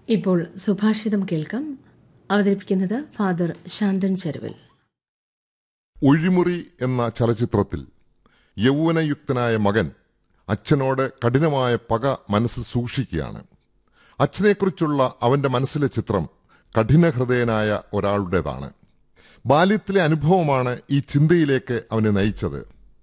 ഇപ്പോൾ സുഭാഷിതം കേൾക്കാം. അവതരിപ്പിക്കുന്നത് ഫാദർ ശാന്തൻ ചെരുവിൽ. ഒഴിമുറി എന്ന ചലച്ചിത്രത്തിൽ യൗവനയുക്തനായ മകൻ അച്ഛനോട് കഠിനമായ പക മനസ്സിൽ സൂക്ഷിക്കുകയാണ്. അച്ഛനെക്കുറിച്ചുള്ള അവന്റെ മനസ്സിലെ ചിത്രം കഠിനഹൃദയനായ ഒരാളുടേതാണ്. ബാല്യത്തിലെ അനുഭവമാണ് ഈ ചിന്തയിലേക്ക് അവനെ നയിച്ചത്.